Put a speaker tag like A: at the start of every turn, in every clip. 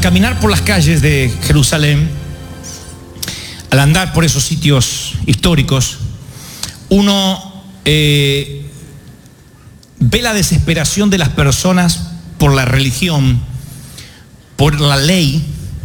A: caminar por las calles de Jerusalén, al andar por esos sitios históricos, uno ve la desesperación de las personas por la religión, por la ley,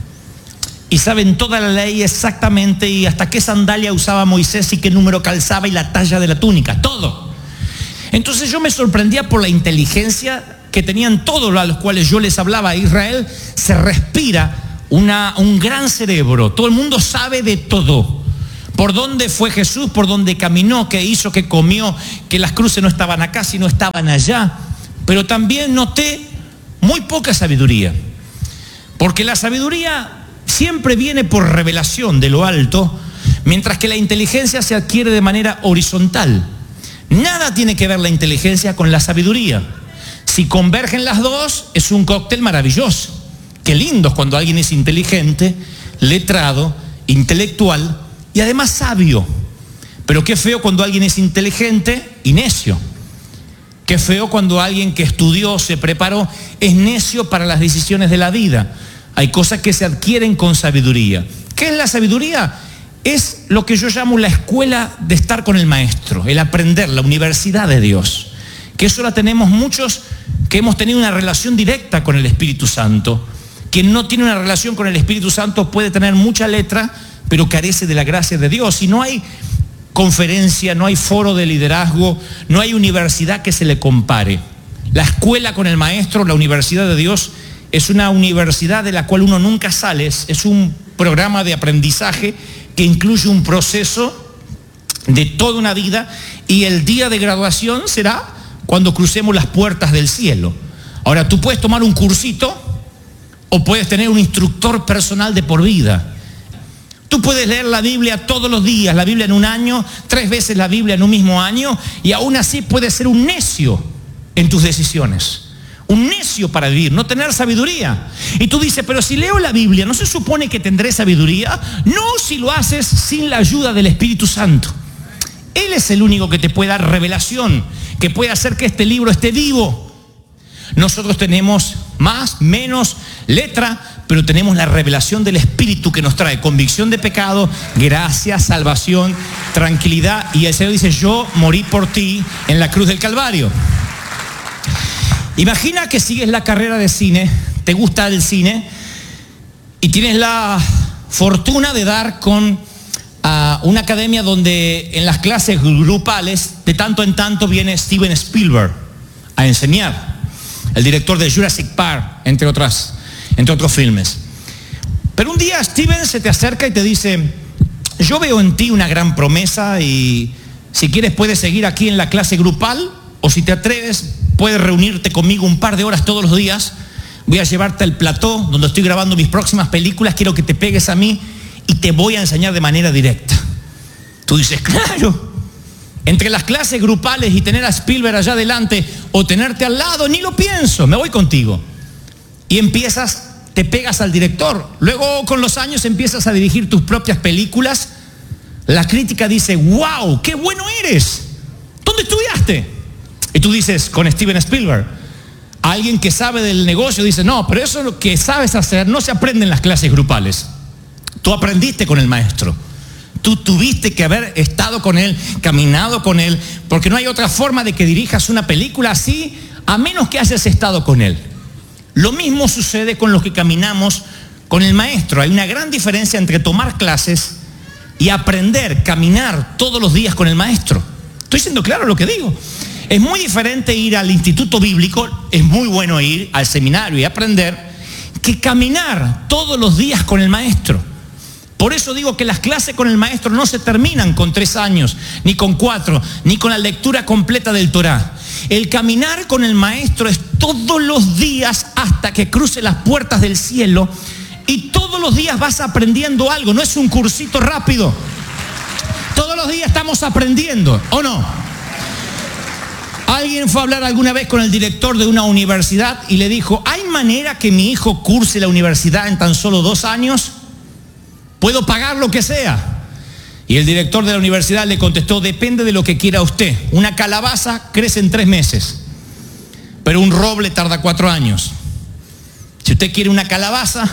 A: y saben toda la ley exactamente y hasta qué sandalia usaba Moisés y qué número calzaba y la talla de la túnica, todo. Entonces yo me sorprendía por la inteligencia que tenían todos a los cuales yo les hablaba. A Israel se respira un gran cerebro, todo el mundo sabe de todo. Por dónde fue Jesús, por dónde caminó, qué hizo, qué comió, que las cruces no estaban acá, sino estaban allá. Pero también noté muy poca sabiduría, porque la sabiduría siempre viene por revelación de lo alto, mientras que la inteligencia se adquiere de manera horizontal. Nada tiene que ver la inteligencia con la sabiduría. Si convergen las dos, es un cóctel maravilloso. Qué lindo es cuando alguien es inteligente, letrado, intelectual y además sabio. Pero qué feo cuando alguien es inteligente y necio. Qué feo cuando alguien que estudió, se preparó, es necio para las decisiones de la vida. Hay cosas que se adquieren con sabiduría. ¿Qué es la sabiduría? Es lo que yo llamo la escuela de estar con el maestro, el aprender, la universidad de Dios. Que eso la tenemos muchos que hemos tenido una relación directa con el Espíritu Santo. Quien no tiene una relación con el Espíritu Santo puede tener mucha letra, pero carece de la gracia de Dios. Y no hay conferencia, no hay foro de liderazgo, no hay universidad que se le compare. La escuela con el maestro, la universidad de Dios, es una universidad de la cual uno nunca sale. Es un programa de aprendizaje que incluye un proceso de toda una vida, y el día de graduación será cuando crucemos las puertas del cielo. Ahora, tú puedes tomar un cursito o puedes tener un instructor personal de por vida. Tú puedes leer la Biblia todos los días, la Biblia en un año, 3 veces la Biblia en un mismo año, y aún así puedes ser un necio en tus decisiones. Un necio para vivir, no tener sabiduría. Y tú dices, pero si leo la Biblia, ¿no se supone que tendré sabiduría? No, si lo haces sin la ayuda del Espíritu Santo. Él es el único que te puede dar revelación, que puede hacer que este libro esté vivo. Nosotros tenemos más, menos letra, pero tenemos la revelación del Espíritu que nos trae convicción de pecado, gracia, salvación, tranquilidad. Y el Señor dice, yo morí por ti en la cruz del Calvario. Imagina que sigues la carrera de cine, te gusta el cine y tienes la fortuna de dar con una academia donde en las clases grupales de tanto en tanto viene Steven Spielberg a enseñar, el director de Jurassic Park, entre otros filmes. Pero un día Steven se te acerca y te dice, yo veo en ti una gran promesa y si quieres puedes seguir aquí en la clase grupal, o si te atreves puedes reunirte conmigo un par de horas todos los días. Voy a llevarte al plató donde estoy grabando mis próximas películas, quiero que te pegues a mí y te voy a enseñar de manera directa. Tú dices, claro, entre las clases grupales y tener a Spielberg allá adelante o tenerte al lado, ni lo pienso, me voy contigo. Y te pegas al director. Luego con los años empiezas a dirigir tus propias películas. La crítica dice, wow, qué bueno eres. ¿Dónde estudiaste? Y tú dices, con Steven Spielberg. Alguien que sabe del negocio dice, no, pero eso lo que sabes hacer no se aprende en las clases grupales. Tú aprendiste con el maestro. Tú tuviste que haber estado con él, caminado con él, porque no hay otra forma de que dirijas una película así, a menos que hayas estado con él. Lo mismo sucede con los que caminamos con el maestro. Hay una gran diferencia entre tomar clases y aprender, caminar todos los días con el maestro. Estoy siendo claro lo que digo. Es muy diferente ir al instituto bíblico, es muy bueno ir al seminario y aprender, que caminar todos los días con el maestro. Por eso digo que las clases con el maestro no se terminan con 3 años, ni con 4, ni con la lectura completa del Torá. El caminar con el maestro es todos los días hasta que cruce las puertas del cielo, y todos los días vas aprendiendo algo, no es un cursito rápido. Todos los días estamos aprendiendo, ¿o no? Alguien fue a hablar alguna vez con el director de una universidad y le dijo, ¿hay manera que mi hijo curse la universidad en tan solo 2 años? ¿Puedo pagar lo que sea? Y el director de la universidad le contestó, depende de lo que quiera usted. Una calabaza crece en 3 meses, pero un roble tarda 4 años. Si usted quiere una calabaza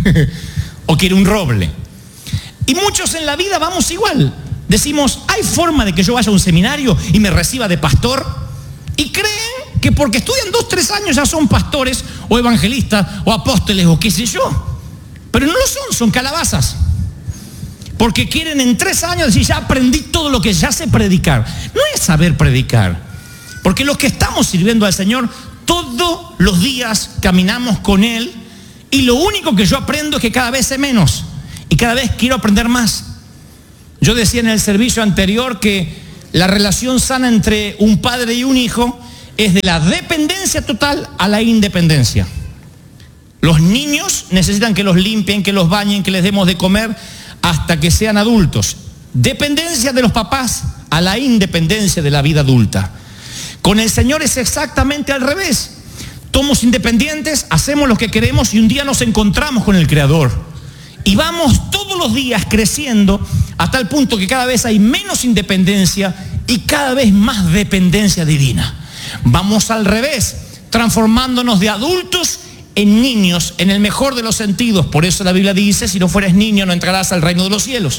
A: o quiere un roble. Y muchos en la vida vamos igual. Decimos, ¿hay forma de que yo vaya a un seminario y me reciba de pastor? Y creen que porque estudian 2, 3 años ya son pastores o evangelistas o apóstoles o qué sé yo. Pero no lo son calabazas. Porque quieren en 3 años decir, ya aprendí todo lo que ya sé predicar. No es saber predicar. Porque los que estamos sirviendo al Señor, todos los días caminamos con Él y lo único que yo aprendo es que cada vez sé menos y cada vez quiero aprender más. Yo decía en el servicio anterior que la relación sana entre un padre y un hijo es de la dependencia total a la independencia. Los niños necesitan que los limpien, que los bañen, que les demos de comer hasta que sean adultos. Dependencia de los papás a la independencia de la vida adulta. Con el Señor es exactamente al revés. Somos independientes, hacemos lo que queremos y un día nos encontramos con el Creador. Y vamos todos los días creciendo hasta el punto que cada vez hay menos independencia y cada vez más dependencia divina. Vamos al revés, transformándonos de adultos en niños, en el mejor de los sentidos. Por eso la Biblia dice, si no fueres niño no entrarás al reino de los cielos.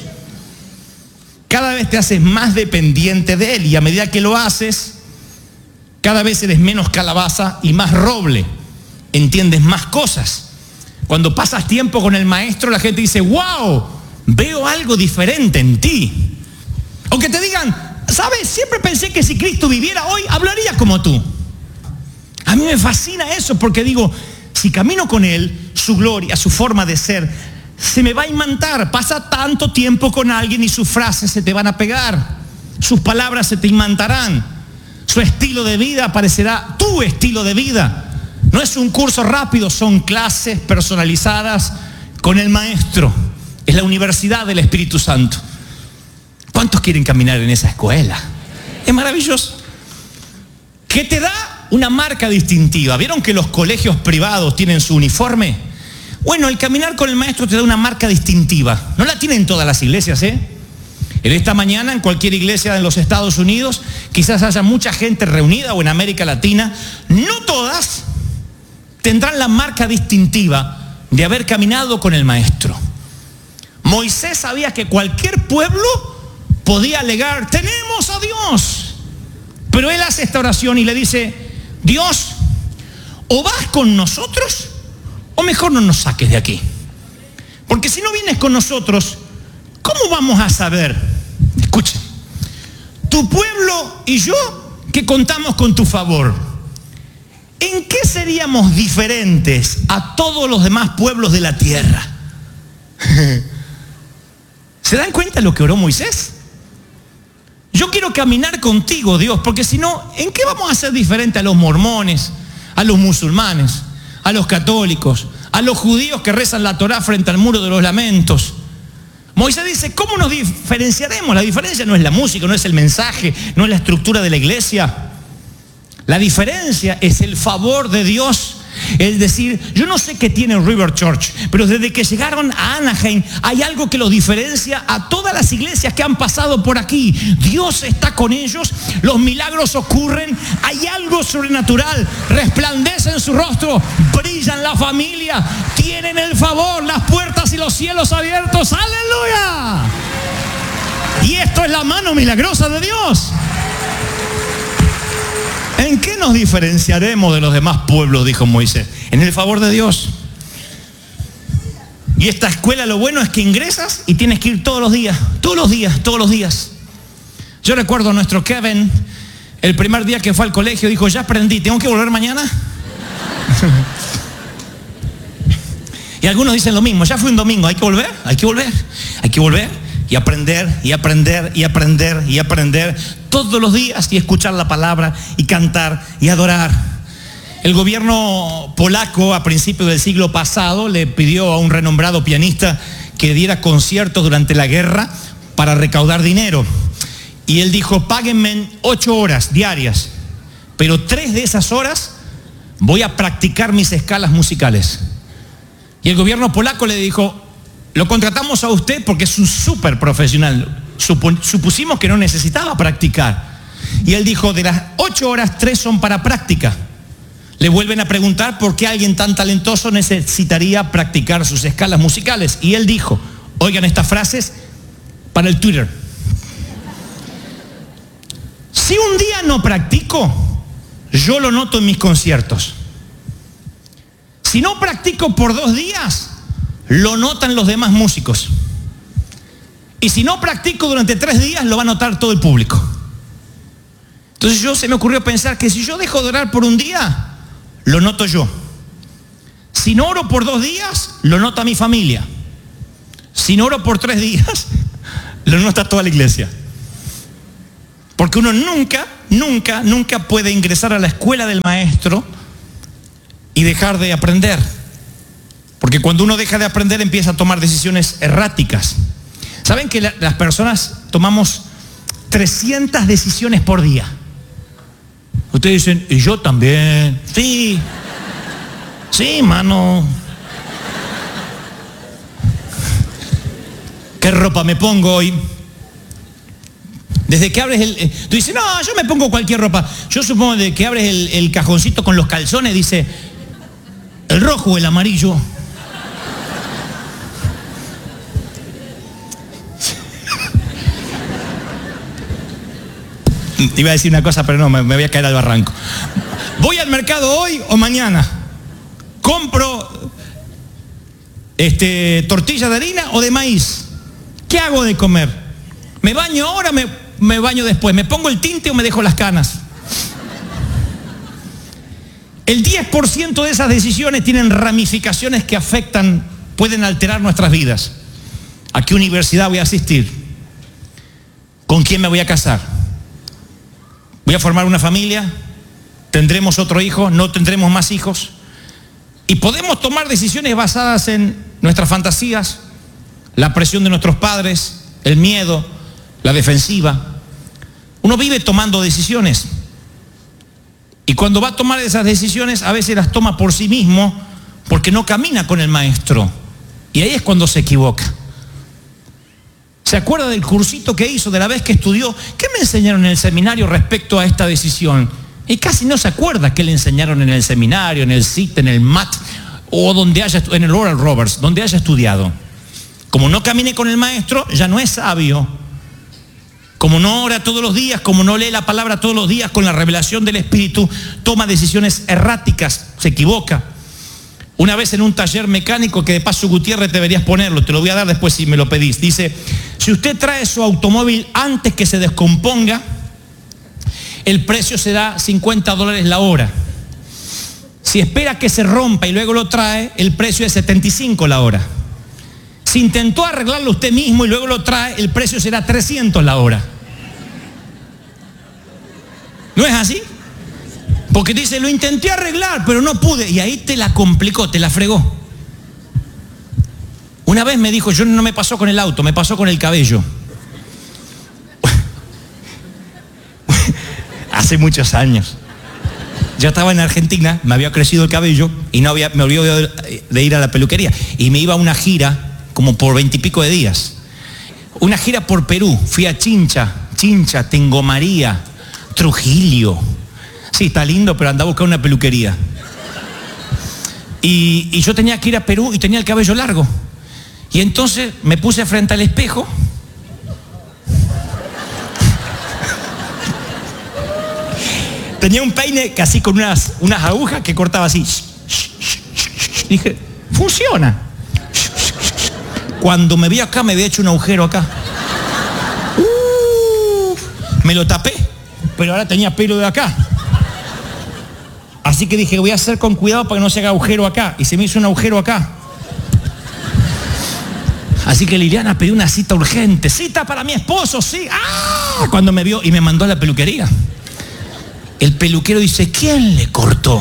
A: Cada vez te haces más dependiente de Él y a medida que lo haces, cada vez eres menos calabaza y más roble. Entiendes más cosas. Cuando pasas tiempo con el maestro, la gente dice, wow, veo algo diferente en ti. O que te digan, ¿sabes? Siempre pensé que si Cristo viviera hoy, hablaría como tú. A mí me fascina eso porque digo, si camino con Él, su gloria, su forma de ser, se me va a imantar. Pasa tanto tiempo con alguien y sus frases se te van a pegar. Sus palabras se te imantarán. Su estilo de vida parecerá tu estilo de vida. No es un curso rápido, son clases personalizadas con el maestro. Es la universidad del Espíritu Santo. ¿Cuántos quieren caminar en esa escuela? Es maravilloso. ¿Qué te da? Una marca distintiva. ¿Vieron que los colegios privados tienen su uniforme? Bueno, el caminar con el maestro te da una marca distintiva. No la tienen todas las iglesias, En esta mañana, en cualquier iglesia en los Estados Unidos, quizás haya mucha gente reunida o en América Latina. No todas tendrán la marca distintiva de haber caminado con el maestro. Moisés sabía que cualquier pueblo podía alegar, tenemos a Dios. Pero él hace esta oración y le dice, Dios, o vas con nosotros o mejor no nos saques de aquí. Porque si no vienes con nosotros, ¿cómo vamos a saber? Escuchen, tu pueblo y yo que contamos con tu favor, ¿en qué seríamos diferentes a todos los demás pueblos de la tierra? ¿Se dan cuenta de lo que oró Moisés? Yo quiero caminar contigo, Dios, porque si no, ¿en qué vamos a ser diferentes a los mormones, a los musulmanes, a los católicos, a los judíos que rezan la Torá frente al muro de los lamentos? Moisés dice, ¿cómo nos diferenciaremos? La diferencia no es la música, no es el mensaje, no es la estructura de la iglesia. La diferencia es el favor de Dios. Es decir, yo no sé qué tiene River Church, pero desde que llegaron a Anaheim hay algo que los diferencia a todas las iglesias que han pasado por aquí. Dios está con ellos, los milagros ocurren, hay algo sobrenatural, resplandece en su rostro, brilla en la familia, tienen el favor, las puertas y los cielos abiertos. ¡Aleluya! Y esto es la mano milagrosa de Dios. ¿En qué nos diferenciaremos de los demás pueblos? Dijo Moisés. En el favor de Dios. Y esta escuela, lo bueno es que ingresas y tienes que ir todos los días. Todos los días, todos los días. Yo recuerdo a nuestro Kevin, el primer día que fue al colegio, dijo, ya aprendí, ¿tengo que volver mañana? Y algunos dicen lo mismo, ya fue un domingo, hay que volver, hay que volver, hay que volver. Y aprender, y aprender, y aprender, y aprender todos los días y escuchar la palabra y cantar y adorar. El gobierno polaco a principios del siglo pasado le pidió a un renombrado pianista que diera conciertos durante la guerra para recaudar dinero. Y él dijo, páguenme 8 horas diarias, pero 3 de esas horas voy a practicar mis escalas musicales. Y el gobierno polaco le dijo, lo contratamos a usted porque es un súper profesional. Supusimos que no necesitaba practicar. Y él dijo, de las 8 horas, 3 son para práctica. Le vuelven a preguntar por qué alguien tan talentoso necesitaría practicar sus escalas musicales. Y él dijo, oigan estas frases para el Twitter. Si un día no practico, yo lo noto en mis conciertos. Si no practico por 2 días, lo notan los demás músicos. Y si no practico durante 3 días, lo va a notar todo el público. Entonces se me ocurrió pensar que si yo dejo de orar por un día, lo noto yo. Si no oro por 2 días, lo nota mi familia. Si no oro por 3 días, lo nota toda la iglesia. Porque uno nunca puede ingresar a la escuela del maestro y dejar de aprender. Porque cuando uno deja de aprender empieza a tomar decisiones erráticas. ¿Saben que las personas tomamos 300 decisiones por día? Ustedes dicen, y yo también. Sí, mano. ¿Qué ropa me pongo hoy? Desde que abres tú dices, no, yo me pongo cualquier ropa. Yo supongo de que abres el cajoncito con los calzones, dice, el rojo o el amarillo. Iba a decir una cosa, pero no, me voy a caer al barranco. ¿Voy al mercado hoy o mañana? ¿Compro tortilla de harina o de maíz? ¿Qué hago de comer? ¿Me baño ahora o me baño después? ¿Me pongo el tinte o me dejo las canas? El 10% de esas decisiones tienen ramificaciones que pueden alterar nuestras vidas. ¿A qué universidad voy a asistir? ¿Con quién me voy a casar? ¿Voy a formar una familia? ¿Tendremos otro hijo? ¿No tendremos más hijos? Y podemos tomar decisiones basadas en nuestras fantasías, la presión de nuestros padres, el miedo, la defensiva. Uno vive tomando decisiones. Y cuando va a tomar esas decisiones, a veces las toma por sí mismo porque no camina con el maestro. Y ahí es cuando se equivoca. ¿Se acuerda del cursito que hizo, de la vez que estudió? ¿Qué me enseñaron en el seminario respecto a esta decisión? Y casi no se acuerda qué le enseñaron en el seminario, en el CIT, en el MAT, o en el Oral Roberts, donde haya estudiado. Como no camine con el maestro, ya no es sabio. Como no ora todos los días, como no lee la palabra todos los días con la revelación del Espíritu, toma decisiones erráticas, se equivoca. Una vez en un taller mecánico, que de paso Gutiérrez deberías ponerlo, te lo voy a dar después si me lo pedís, dice, si usted trae su automóvil antes que se descomponga, el precio será $50 la hora. Si espera que se rompa y luego lo trae, el precio es 75 la hora. Si intentó arreglarlo usted mismo y luego lo trae, el precio será 300 la hora. ¿No es así? Porque dice, lo intenté arreglar, pero no pude. Y ahí te la complicó, te la fregó. Una vez me dijo, no me pasó con el auto, me pasó con el cabello. Hace muchos años. Yo estaba en Argentina, me había crecido el cabello y me olvidé de ir a la peluquería. Y me iba a una gira, como por 20 y pico de días. Una gira por Perú. Fui a Chincha, Tengo María, Trujillo. Sí, está lindo, pero andaba a buscar una peluquería. Y yo tenía que ir a Perú y tenía el cabello largo. Y entonces me puse frente al espejo. Tenía un peine casi con unas agujas que cortaba así. Dije, funciona. Cuando me vi acá, me había hecho un agujero acá. Me lo tapé, pero ahora tenía pelo de acá. Así que dije, voy a hacer con cuidado para que no se haga agujero acá. Y se me hizo un agujero acá. Así que Liliana pidió una cita urgente. Cita para mi esposo, sí. ¡Ah! Cuando me vio y me mandó a la peluquería. El peluquero dice, ¿quién le cortó?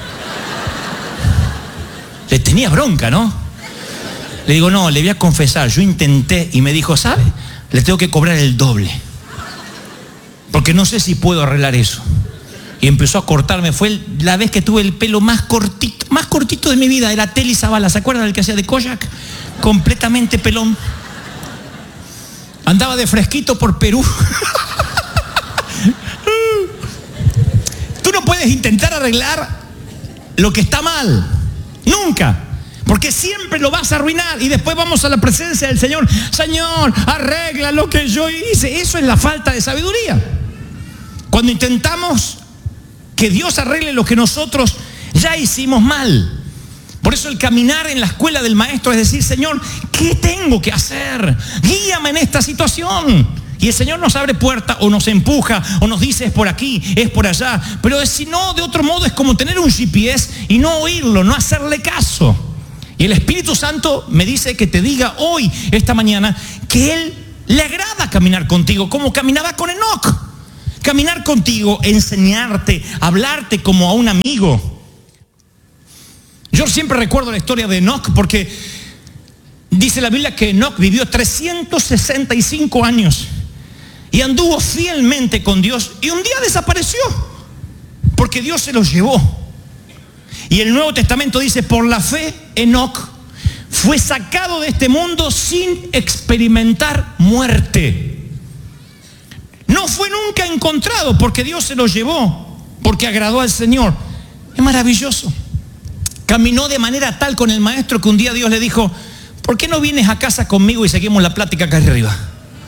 A: Le tenía bronca, ¿no? Le digo, no, le voy a confesar. Yo intenté y me dijo, ¿sabe? Le tengo que cobrar el doble. Porque no sé si puedo arreglar eso. Y empezó a cortarme. Fue la vez que tuve el pelo más cortito de mi vida. Era Telly Zavala, ¿se acuerdan del que hacía de Kojak? Completamente pelón. Andaba de fresquito por Perú. Tú no puedes intentar arreglar lo que está mal. Nunca. Porque siempre lo vas a arruinar y después vamos a la presencia del Señor. Señor, arregla lo que yo hice. Eso es la falta de sabiduría. Cuando intentamos que Dios arregle lo que nosotros ya hicimos mal. Por eso el caminar en la escuela del maestro es decir, Señor, ¿qué tengo que hacer? Guíame en esta situación. Y el Señor nos abre puerta o nos empuja o nos dice es por aquí, es por allá. Pero si no, de otro modo es como tener un GPS y no oírlo, no hacerle caso. Y el Espíritu Santo me dice que te diga hoy, esta mañana, que Él le agrada caminar contigo, como caminaba con Enoc. Caminar contigo, enseñarte, hablarte como a un amigo. Yo siempre recuerdo la historia de Enoc porque dice la Biblia que Enoc vivió 365 años y anduvo fielmente con Dios y un día desapareció porque Dios se los llevó. Y el Nuevo Testamento dice, por la fe, Enoc fue sacado de este mundo sin experimentar muerte. No fue nunca encontrado porque Dios se lo llevó, porque agradó al Señor. Es maravilloso. Caminó de manera tal con el maestro que un día Dios le dijo, ¿por qué no vienes a casa conmigo y seguimos la plática acá arriba?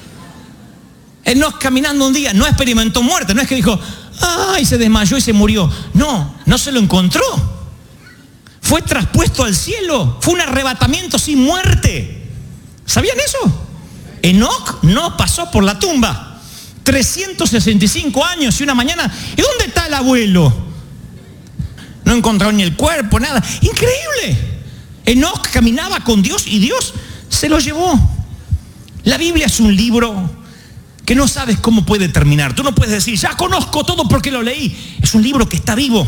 A: Enoc caminando un día, no experimentó muerte, no es que dijo, ay, se desmayó y se murió. No, no se lo encontró. Fue traspuesto al cielo, fue un arrebatamiento sin muerte. ¿Sabían eso? Enoc no pasó por la tumba. 365 años y una mañana. ¿Y dónde está el abuelo? No encontraron ni el cuerpo, nada. Increíble. Enoc caminaba con Dios y Dios se lo llevó. La Biblia es un libro que no sabes cómo puede terminar. Tú no puedes decir, ya conozco todo porque lo leí. Es un libro que está vivo.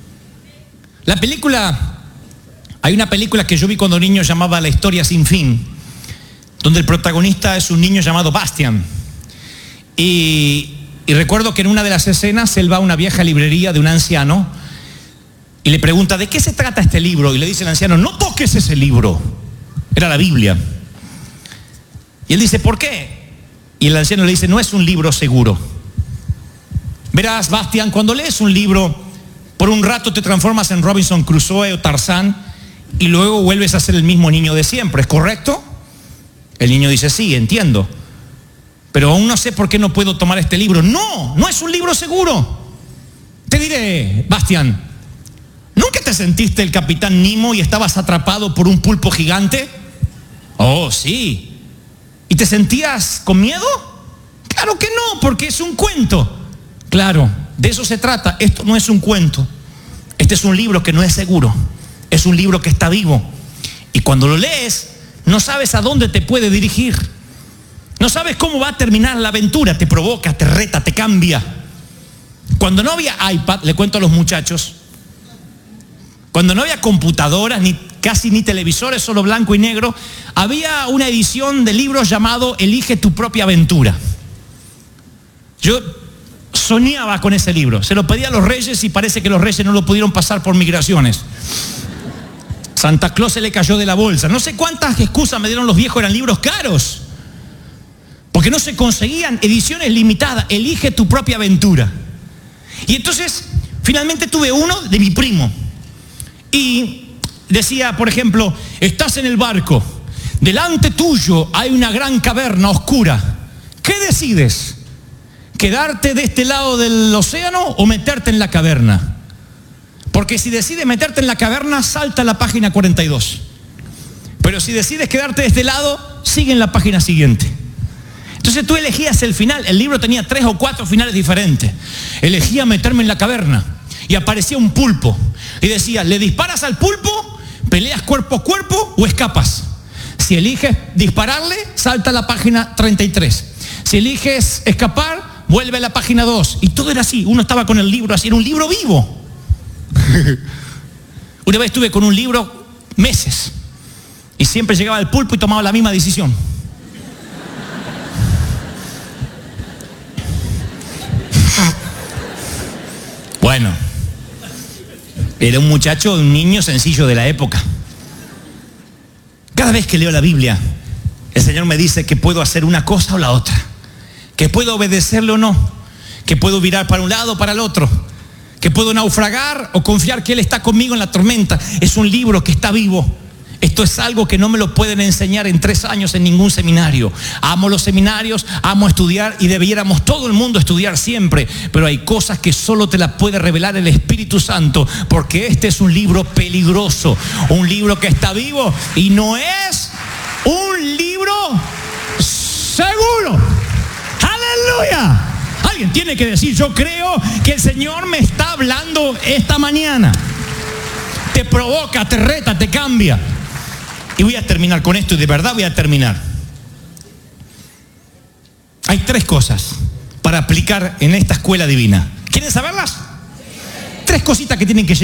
A: Hay una película que yo vi cuando niño llamada La historia sin fin, donde el protagonista es un niño llamado Bastian. Y recuerdo que en una de las escenas él va a una vieja librería de un anciano y le pregunta, ¿de qué se trata este libro? Y le dice el anciano, no toques ese libro. Era la Biblia. Y él dice, ¿por qué? Y el anciano le dice, no es un libro seguro. Verás, Bastian, cuando lees un libro, por un rato te transformas en Robinson Crusoe o Tarzán y luego vuelves a ser el mismo niño de siempre, ¿es correcto? El niño dice, sí, entiendo. Pero aún no sé por qué no puedo tomar este libro. No, no es un libro seguro. Te diré, Bastian, ¿nunca te sentiste el capitán Nemo y estabas atrapado por un pulpo gigante? Oh, sí. ¿Y te sentías con miedo? Claro que no, porque es un cuento. Claro, de eso se trata. Esto no es un cuento. Este es un libro que no es seguro. Es un libro que está vivo. Y cuando lo lees, no sabes a dónde te puede dirigir. No sabes cómo va a terminar la aventura. Te provoca, te reta, te cambia. Cuando no había iPad, le cuento a los muchachos, cuando no había computadoras, casi ni televisores, solo blanco y negro, había una edición de libros llamado Elige tu propia aventura. Yo soñaba con ese libro. Se lo pedí a los reyes y parece que los reyes no lo pudieron pasar por migraciones. Santa Claus se le cayó de la bolsa. No sé cuántas excusas me dieron los viejos, eran libros caros. Porque no se conseguían ediciones limitadas. Elige tu propia aventura. Y entonces, finalmente tuve uno de mi primo. Y decía, por ejemplo, estás en el barco. Delante tuyo hay una gran caverna oscura. ¿Qué decides? ¿Quedarte de este lado del océano o meterte en la caverna? Porque si decides meterte en la caverna, salta a la página 42. Pero si decides quedarte de este lado, sigue en la página siguiente. Entonces tú elegías el final. El libro tenía 3 o 4 finales diferentes. Elegía meterme en la caverna y aparecía un pulpo. Y decía, ¿le disparas al pulpo? ¿Peleas cuerpo a cuerpo o escapas? Si eliges dispararle, salta a la página 33. Si eliges escapar, vuelve a la página 2. Y todo era así. Uno estaba con el libro así. Era un libro vivo. Una vez estuve con un libro meses y siempre llegaba el pulpo y tomaba la misma decisión. Bueno, era un muchacho, un niño sencillo de la época. Cada vez que leo la Biblia, el Señor me dice que puedo hacer una cosa o la otra, que puedo obedecerle o no, que puedo virar para un lado o para el otro, que puedo naufragar o confiar que Él está conmigo en la tormenta. Es un libro que está vivo. Esto es algo que no me lo pueden enseñar en 3 años en ningún seminario. Amo los seminarios, amo estudiar y debiéramos todo el mundo estudiar siempre. Pero hay cosas que solo te las puede revelar el Espíritu Santo, porque este es un libro peligroso, un libro que está vivo y no es un libro seguro. ¡Aleluya! Alguien tiene que decir: yo creo que el Señor me está hablando esta mañana. Te provoca, te reta, te cambia. Y voy a terminar con esto, y de verdad voy a terminar. Hay 3 cosas para aplicar en esta escuela divina. ¿Quieren saberlas? 3 cositas que tienen que llegar.